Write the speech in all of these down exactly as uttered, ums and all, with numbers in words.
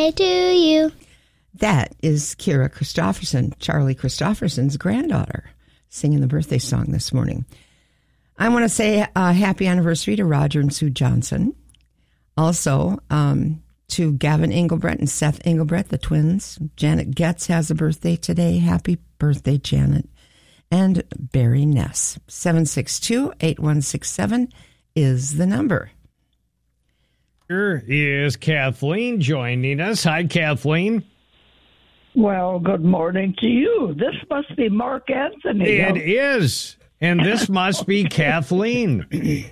birthday to you. That is Kira Christofferson, Charlie Christofferson's granddaughter, singing the birthday song this morning. I want to say a happy anniversary to Roger and Sue Johnson. Also, um, to Gavin Engelbrett and Seth Engelbrett, the twins. Janet Getz has a birthday today. Happy birthday, Janet. And Barry Ness. seven six two, eight one six seven is the number. Here is Kathleen joining us. Hi, Kathleen. Well, good morning to you. This must be Mark Anthony. It is. And this must be Kathleen.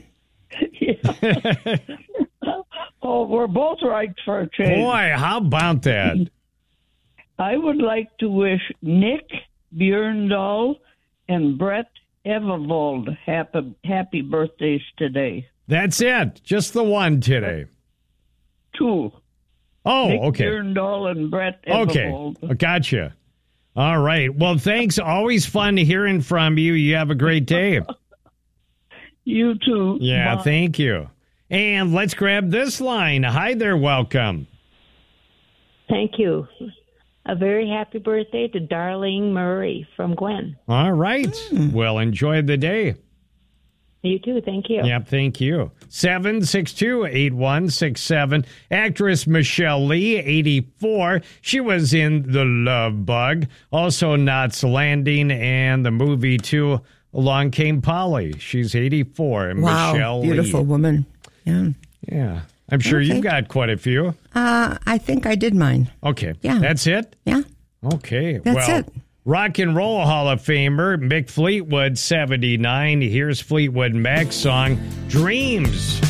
Oh, we're both right for a change. Boy, how about that? I would like to wish Nick Björndal and Brett Evervold happy, happy birthdays today. That's it. Just the one today. Two. Oh, Nick okay. Björndal and Brett Okay. Evervold. Gotcha. All right. Well, thanks. Always fun hearing from you. You have a great day. You too. Yeah, Bye. thank you. And let's grab this line. Hi there. Welcome. Thank you. A very happy birthday to Darlene Murray from Gwen. All right. Mm. Well, enjoy the day. You too. Thank you. Yep, thank you. seven six two, eight one six seven. Actress Michelle Lee, eighty-four. She was in The Love Bug, also Knots Landing, and the movie, too, Along Came Polly. She's eighty-four. Wow, Michelle beautiful Lee. woman. Yeah. Yeah. I'm sure Okay. you've got quite a few. Uh, I think I did mine. Okay. Yeah. That's it? Yeah. Okay. That's well, it. Rock and Roll Hall of Famer Mick Fleetwood, seventy-nine. Here's Fleetwood Mac's song, Dreams.